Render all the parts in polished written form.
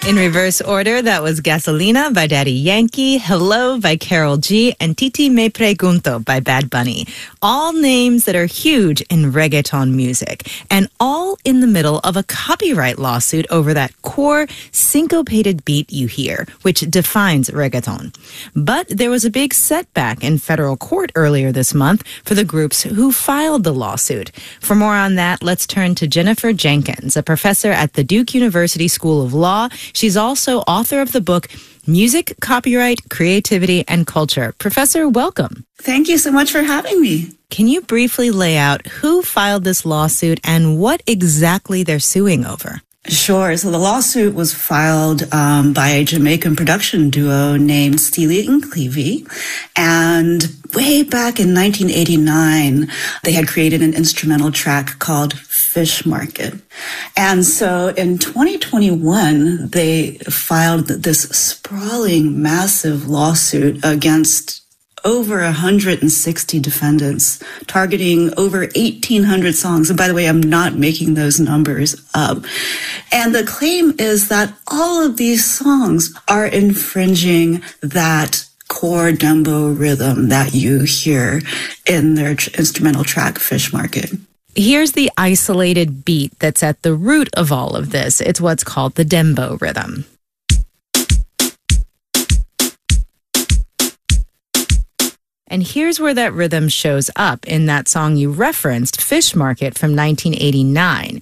In reverse order, that was Gasolina by Daddy Yankee, Hello by Karol G, and Titi Me Pregunto by Bad Bunny. All names that are huge in reggaeton music, and all in the middle of a copyright lawsuit over that core syncopated beat you hear, which defines reggaeton. But there was a big setback in federal court earlier this month for the groups who filed the lawsuit. For more on that, let's turn to Jennifer Jenkins, a professor at the Duke University School of Law. She's also author of the book, Music, Copyright, Creativity, and Culture. Professor, welcome. Thank you so much for having me. Can you briefly lay out who filed this lawsuit and what exactly they're suing over? Sure. So the lawsuit was filed by a Jamaican production duo named Steely and Clevie. And way back in 1989, they had created an instrumental track called Fish Market. And so in 2021, they filed this sprawling, massive lawsuit against over 160 defendants, targeting over 1,800 songs. And by the way, I'm not making those numbers up. And the claim is that all of these songs are infringing that core dembow rhythm that you hear in their instrumental track, Fish Market. Here's the isolated beat that's at the root of all of this. It's what's called the dembow rhythm. And here's where that rhythm shows up in that song you referenced, Fish Market from 1989.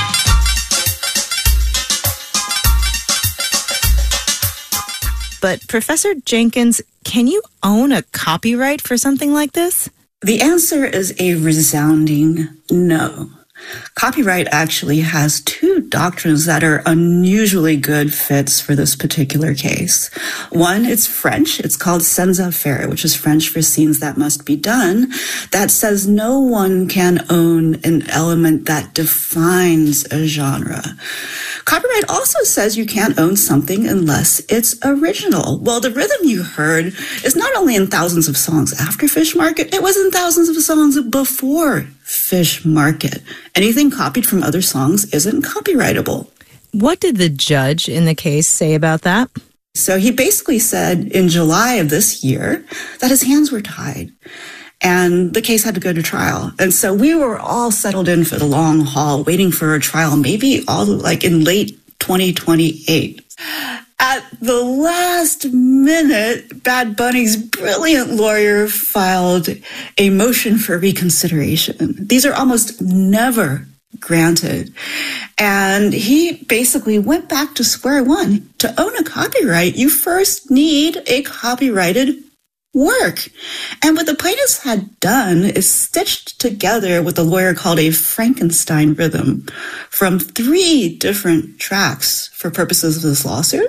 But Professor Jenkins, can you own a copyright for something like this? The answer is a resounding no. Copyright actually has two doctrines that are unusually good fits for this particular case. One, it's French. It's called savoir-faire, which is French for scenes that must be done, that says no one can own an element that defines a genre. Copyright also says you can't own something unless it's original. Well, the rhythm you heard is not only in thousands of songs after Fish Market, it was in thousands of songs before Fish Market. Anything copied from other songs isn't copyrightable. What did the judge in the case say about that? So he basically said in July of this year that his hands were tied and the case had to go to trial. And so we were all settled in for the long haul, waiting for a trial, maybe all like in late 2028. At the last minute, Bad Bunny's brilliant lawyer filed a motion for reconsideration. These are almost never granted. And he basically went back to square one. To own a copyright, you first need a copyrighted work. And what the plaintiffs had done is stitched together what the lawyer called a Frankenstein rhythm from 3 different tracks for purposes of this lawsuit.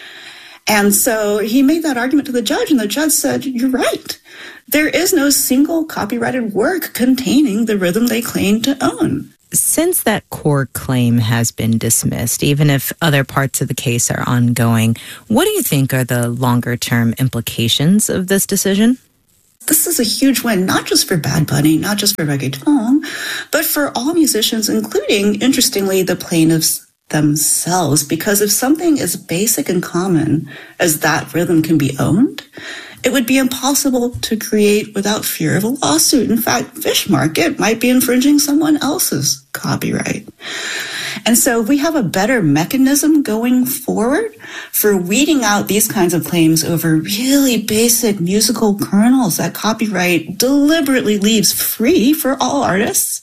And so he made that argument to the judge, and the judge said, you're right. There is no single copyrighted work containing the rhythm they claim to own. Since that core claim has been dismissed, even if other parts of the case are ongoing, what do you think are the longer-term implications of this decision? This is a huge win, not just for Bad Bunny, not just for reggaeton, but for all musicians, including, interestingly, the plaintiffs themselves. Because if something as basic and common as that rhythm can be owned, it would be impossible to create without fear of a lawsuit. In fact, Fish Market might be infringing someone else's copyright. And so we have a better mechanism going forward for weeding out these kinds of claims over really basic musical kernels that copyright deliberately leaves free for all artists,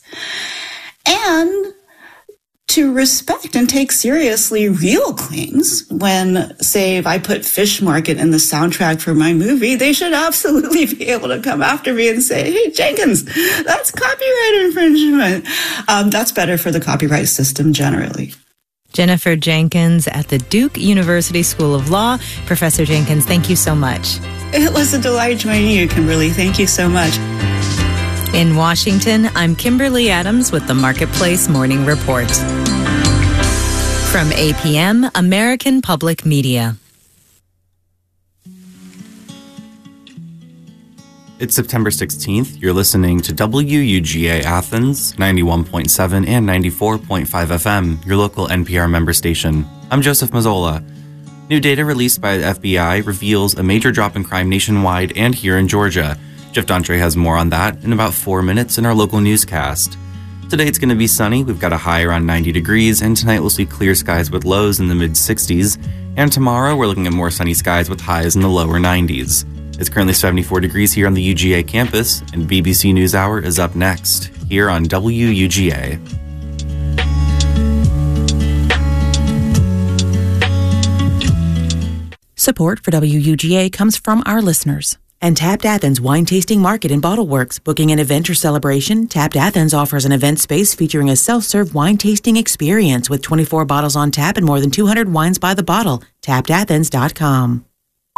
and to respect and take seriously real claims. When, say, if I put Fish Market in the soundtrack for my movie, they should absolutely be able to come after me and say, hey, Jenkins, that's copyright infringement. That's better for the copyright system generally. Jennifer Jenkins at the Duke University School of Law. Professor Jenkins, thank you so much. It was a delight joining you, Kimberly. Thank you so much. In Washington, I'm Kimberly Adams with the Marketplace Morning Report. From APM, American Public Media. It's September 16th. You're listening to WUGA Athens, 91.7 and 94.5 FM, your local NPR member station. I'm Joseph Mazzola. New data released by the FBI reveals a major drop in crime nationwide and here in Georgia. Jeff Dontre has more on that in about 4 minutes in our local newscast. Today it's going to be sunny. We've got a high around 90 degrees, and tonight we'll see clear skies with lows in the mid-60s. And tomorrow we're looking at more sunny skies with highs in the lower 90s. It's currently 74 degrees here on the UGA campus, and BBC NewsHour is up next, here on WUGA. Support for WUGA comes from our listeners. And Tapped Athens Wine Tasting Market in Bottle Works. Booking an event or celebration, Tapped Athens offers an event space featuring a self-serve wine tasting experience with 24 bottles on tap and more than 200 wines by the bottle. TappedAthens.com.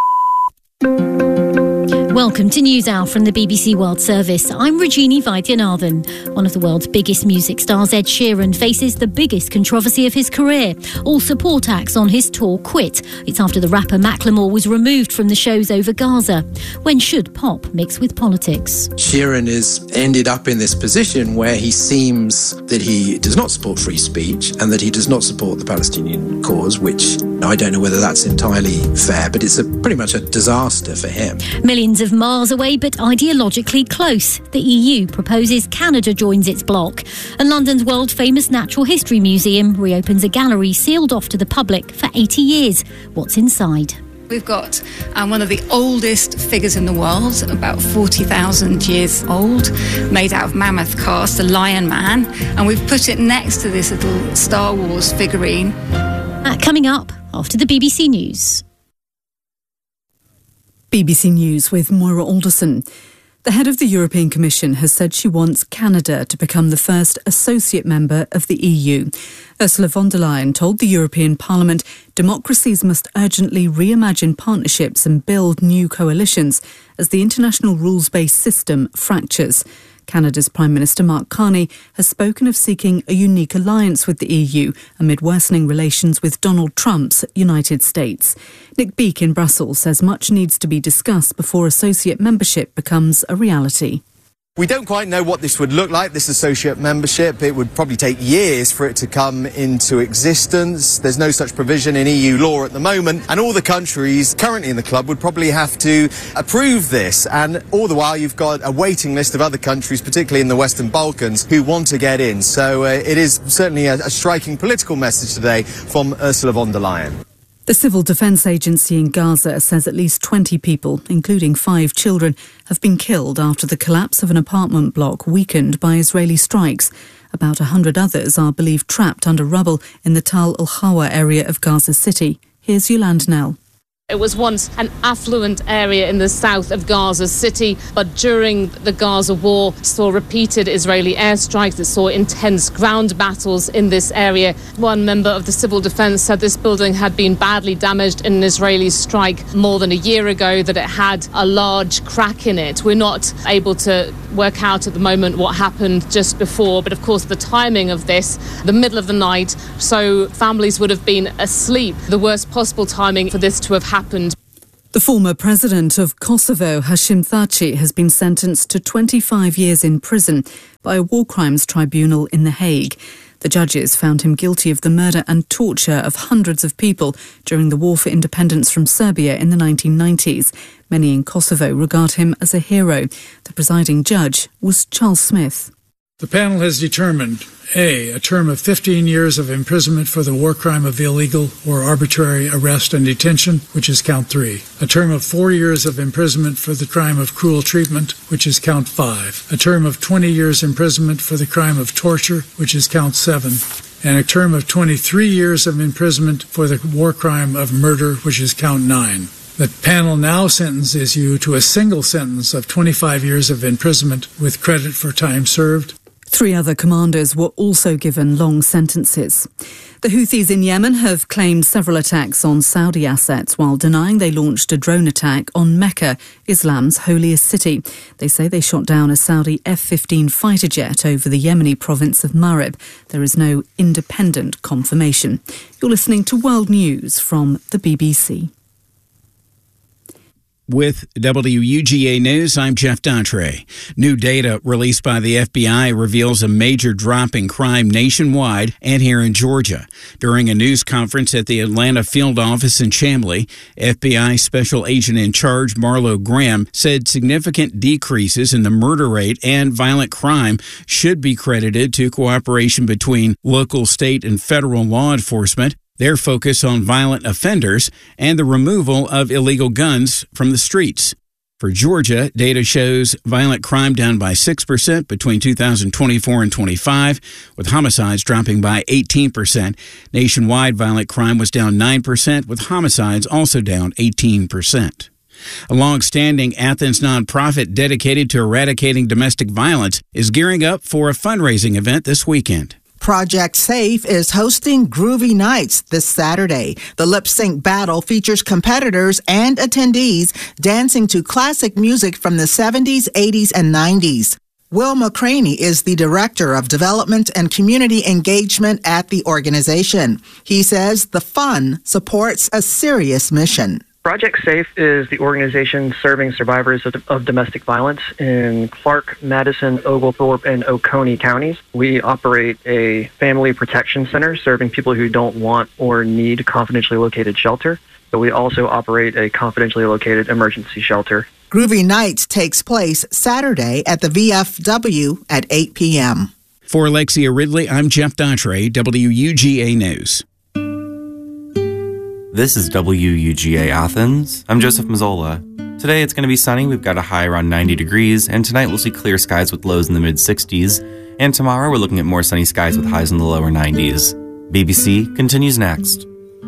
Welcome to NewsHour from the BBC World Service. I'm Regini Vaidyanathan. One of the world's biggest music stars, Ed Sheeran, faces the biggest controversy of his career. All support acts on his tour quit. It's after the rapper Macklemore was removed from the shows over Gaza. When should pop mix with politics? Sheeran has ended up in this position where he seems that he does not support free speech and that he does not support the Palestinian cause, which I don't know whether that's entirely fair, but it's pretty much a disaster for him. Millions of miles away but ideologically close. The EU proposes Canada joins its bloc. And London's world-famous Natural History Museum reopens a gallery sealed off to the public for 80 years. What's inside? We've got one of the oldest figures in the world, about 40,000 years old, made out of mammoth cast, the Lion Man, and we've put it next to this little Star Wars figurine. Coming up after the BBC News. BBC News with Moira Alderson. The head of the European Commission has said she wants Canada to become the first associate member of the EU. Ursula von der Leyen told the European Parliament democracies must urgently reimagine partnerships and build new coalitions as the international rules-based system fractures. Canada's Prime Minister Mark Carney has spoken of seeking a unique alliance with the EU amid worsening relations with Donald Trump's United States. Nick Beake in Brussels says much needs to be discussed before associate membership becomes a reality. We don't quite know what this would look like, this associate membership. It would probably take years for it to come into existence. There's no such provision in EU law at the moment, and all the countries currently in the club would probably have to approve this. And all the while, you've got a waiting list of other countries, particularly in the Western Balkans, who want to get in. So it is certainly a striking political message today from Ursula von der Leyen. The Civil Defence Agency in Gaza says at least 20 people, including 5 children, have been killed after the collapse of an apartment block weakened by Israeli strikes. About 100 others are believed trapped under rubble in the Tal al-Hawa area of Gaza City. Here's Yolande Nell. It was once an affluent area in the south of Gaza City, but during the Gaza war saw repeated Israeli airstrikes that saw intense ground battles in this area. One member of the civil defense said this building had been badly damaged in an Israeli strike more than a year ago, that it had a large crack in it. We're not able to work out at the moment what happened just before, but of course the timing of this, the middle of the night, so families would have been asleep. The worst possible timing for this to have happened. The former president of Kosovo, Hashim Thaçi, has been sentenced to 25 years in prison by a war crimes tribunal in The Hague. The judges found him guilty of the murder and torture of hundreds of people during the war for independence from Serbia in the 1990s. Many in Kosovo regard him as a hero. The presiding judge was Charles Smith. The panel has determined A term of 15 years of imprisonment for the war crime of illegal or arbitrary arrest and detention, which is count 3. A term of 4 years of imprisonment for the crime of cruel treatment, which is count 5. A term of 20 years imprisonment for the crime of torture, which is count 7. And a term of 23 years of imprisonment for the war crime of murder, which is count 9. The panel now sentences you to a single sentence of 25 years of imprisonment with credit for time served. 3 other commanders were also given long sentences. The Houthis in Yemen have claimed several attacks on Saudi assets while denying they launched a drone attack on Mecca, Islam's holiest city. They say they shot down a Saudi F-15 fighter jet over the Yemeni province of Marib. There is no independent confirmation. You're listening to World News from the BBC. With WUGA News, I'm Jeff Dantre. New data released by the FBI reveals a major drop in crime nationwide and here in Georgia. During a news conference at the Atlanta field office in Chamblee, FBI Special Agent in Charge Marlo Graham said significant decreases in the murder rate and violent crime should be credited to cooperation between local, state, and federal law enforcement, their focus on violent offenders, and the removal of illegal guns from the streets. For Georgia, data shows violent crime down by 6% between 2024 and 25, with homicides dropping by 18%. Nationwide, violent crime was down 9%, with homicides also down 18%. A long-standing Athens nonprofit dedicated to eradicating domestic violence is gearing up for a fundraising event this weekend. Project Safe is hosting Groovy Nights this Saturday. The lip sync battle features competitors and attendees dancing to classic music from the 70s, 80s, and 90s. Will McCraney is the Director of Development and Community Engagement at the organization. He says the fun supports a serious mission. Project Safe is the organization serving survivors of domestic violence in Clark, Madison, Oglethorpe, and Oconee counties. We operate a family protection center serving people who don't want or need confidentially located shelter. But we also operate a confidentially located emergency shelter. Groovy Nights takes place Saturday at the VFW at 8 p.m. For Alexia Ridley, I'm Jeff Dantre, WUGA News. This is WUGA Athens. I'm Joseph Mazzola. Today it's going to be sunny. We've got a high around 90 degrees, and tonight we'll see clear skies with lows in the mid-60s. And tomorrow we're looking at more sunny skies with highs in the lower 90s. BBC continues next.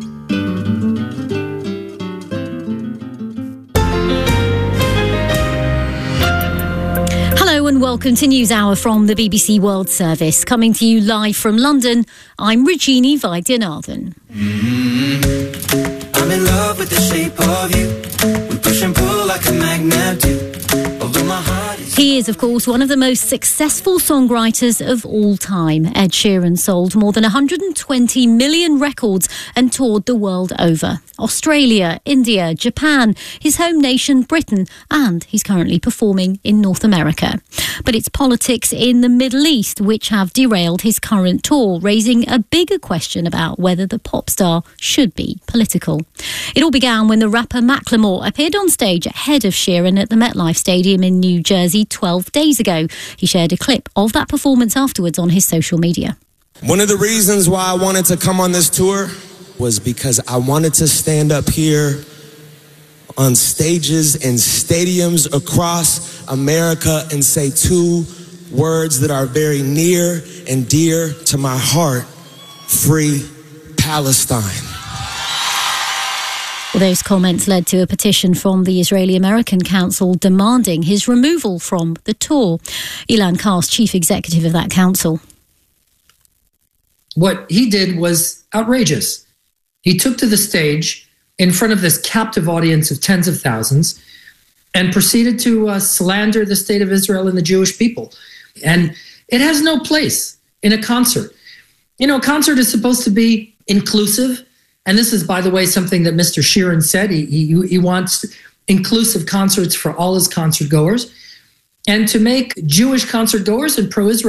Hello and welcome to NewsHour from the BBC World Service. Coming to you live from London, I'm Rajini Vaidyanathan. I'm in love with the shape of you. We push and pull like a magnet do. Although my heart is... He is, of course, one of the most successful songwriters of all time. Ed Sheeran sold more than 120 million records and toured the world over. Australia, India, Japan, his home nation, Britain, and he's currently performing in North America. But it's politics in the Middle East which have derailed his current tour, raising a bigger question about whether the pop star should be political. It all began when the rapper Macklemore appeared on stage ahead of Sheeran at the MetLife Stadium in New Jersey 12 days ago. He shared a clip of that performance afterwards on his social media. One of the reasons why I wanted to come on this tour was because I wanted to stand up here on stages and stadiums across America and say two words that are very near and dear to my heart: free Palestine. Well, those comments led to a petition from the Israeli-American Council demanding his removal from the tour. Ilan Kars, chief executive of that council. What he did was outrageous. He took to the stage in front of this captive audience of tens of thousands and proceeded to slander the state of Israel and the Jewish people. And it has no place in a concert. You know, a concert is supposed to be inclusive. And this is, by the way, something that Mr. Sheeran said. He wants inclusive concerts for all his concert goers. And to make Jewish concert goers and pro-Israel